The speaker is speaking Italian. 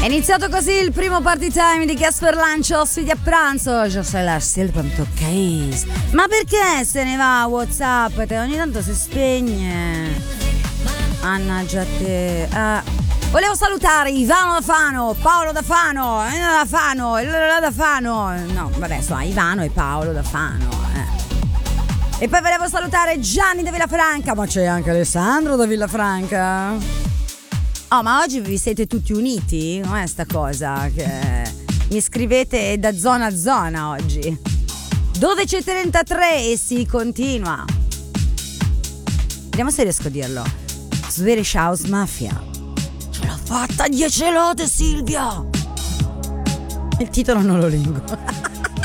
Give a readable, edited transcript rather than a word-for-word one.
iniziato così il primo party time di Casper Lancio, ospiti a pranzo. Giosella Silvanto Case. Ma perché se ne va WhatsApp? Ogni tanto si spegne. Mannaggia te. Volevo salutare Ivano da Fano, Paolo da Fano, da Fano, da Fano. No, vabbè, insomma, Ivano e Paolo da Fano. E poi volevo salutare Gianni da Villafranca, ma c'è anche Alessandro da Villafranca. Oh, ma oggi vi siete tutti uniti? Non è sta cosa che mi scrivete da zona a zona oggi. 12:33 e si continua. Vediamo se riesco a dirlo. Swedish House Mafia. Ce l'ho fatta, 10 lode Silvia. Il titolo non lo leggo.